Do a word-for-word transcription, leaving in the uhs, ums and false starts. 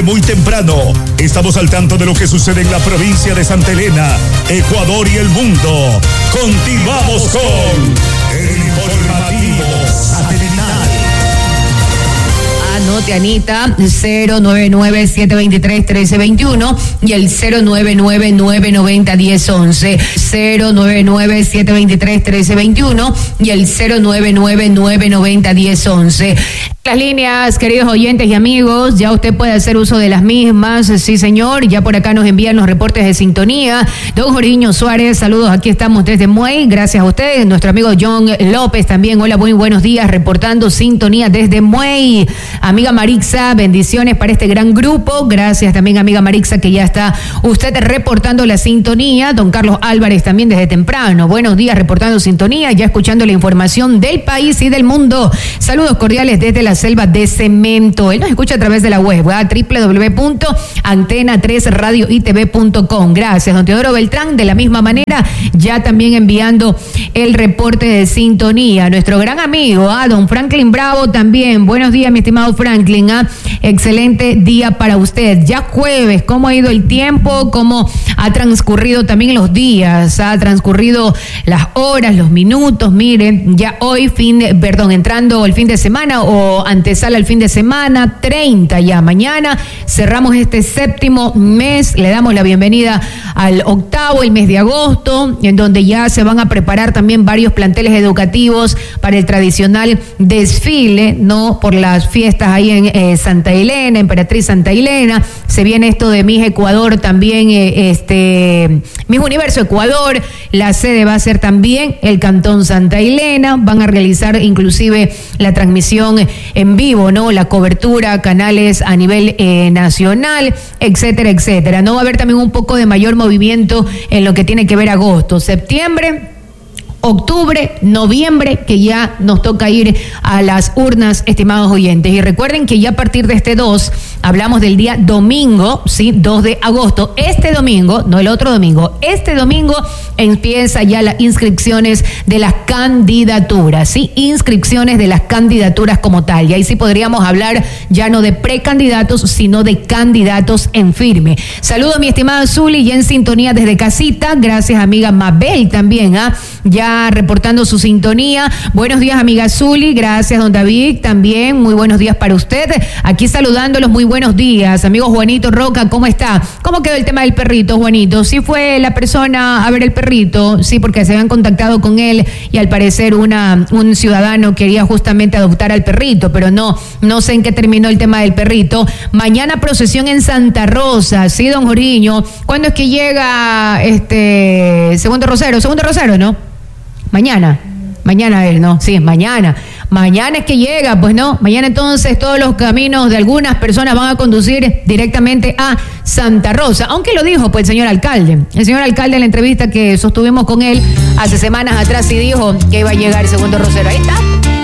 muy temprano. Estamos al tanto de lo que sucede en la provincia de Santa Elena, Ecuador y el mundo. Continuamos con el informativo satelital. Anote, Anita, cero nueve nueve siete dos tres uno tres dos uno y el cero nueve nueve nueve nueve cero uno cero once. cero nueve nueve siete dos tres uno tres dos uno y el cero nueve nueve nueve nueve cero uno cero once. Las líneas, queridos oyentes y amigos, ya usted puede hacer uso de las mismas, sí señor, ya por acá nos envían los reportes de sintonía. Don Jorginho Suárez, saludos, aquí estamos desde Muey, gracias a ustedes. Nuestro amigo John López también, hola, muy buenos días, reportando sintonía desde Muey. Amiga Marixa, bendiciones para este gran grupo, gracias también amiga Marixa que ya está usted reportando la sintonía. Don Carlos Álvarez también desde temprano, buenos días, reportando sintonía, ya escuchando la información del país y del mundo. Saludos cordiales desde la selva de cemento. Él nos escucha a través de la web, doble u doble u doble u punto antena tres radio y t v punto com. Gracias, don Teodoro Beltrán, de la misma manera, ya también enviando el reporte de sintonía. Nuestro gran amigo, ¿ah? Don Franklin Bravo también. Buenos días, mi estimado Franklin. ¿ah? Excelente día para usted. Ya jueves, ¿cómo ha ido el tiempo? ¿Cómo ha transcurrido también los días? Ha transcurrido las horas, los minutos. Miren, ya hoy, fin de, perdón, entrando el fin de semana o antesala el fin de semana, treinta ya. Mañana cerramos este séptimo mes, le damos la bienvenida al octavo, el mes de agosto, en donde ya se van a preparar también varios planteles educativos para el tradicional desfile, ¿no? Por las fiestas ahí en eh, Santa Elena, Emperatriz Santa Elena. Se viene esto de Miss Ecuador también, eh, este, Miss Universo Ecuador. La sede va a ser también el Cantón Santa Elena. Van a realizar inclusive la transmisión en vivo, ¿no? La cobertura, canales a nivel eh, nacional, etcétera, etcétera. No va a haber también un poco de mayor movimiento en lo que tiene que ver agosto, septiembre, octubre, noviembre, que ya nos toca ir a las urnas, estimados oyentes. Y recuerden que ya a partir de este dos, hablamos del día domingo, ¿sí? dos de agosto. Este domingo, no el otro domingo, este domingo empieza ya las inscripciones de las candidaturas, ¿sí? Inscripciones de las candidaturas como tal. Y ahí sí podríamos hablar ya no de precandidatos, sino de candidatos en firme. Saludos, mi estimada Zuli, ya en sintonía desde casita. Gracias, amiga Mabel, también, ¿ah? Ya reportando su sintonía. Buenos días, amiga Zuli. Gracias, don David. También muy buenos días para usted. Aquí saludándolos, muy buenos días. Amigo Juanito Roca, ¿cómo está? ¿Cómo quedó el tema del perrito, Juanito? ¿Sí fue la persona a ver el perrito? Sí, porque se habían contactado con él y al parecer una, un ciudadano quería justamente adoptar al perrito, pero no, no sé en qué terminó el tema del perrito. Mañana procesión en Santa Rosa, ¿sí, don Jorginho? ¿Cuándo es que llega este Segundo Rosero? Segundo Rosero, ¿no? Mañana, mañana es, ¿no? Sí, mañana. Mañana es que llega, pues no. Mañana entonces todos los caminos de algunas personas van a conducir directamente a Santa Rosa. Aunque lo dijo pues el señor alcalde. El señor alcalde en la entrevista que sostuvimos con él hace semanas atrás sí dijo que iba a llegar el Segundo Rosero. Ahí está.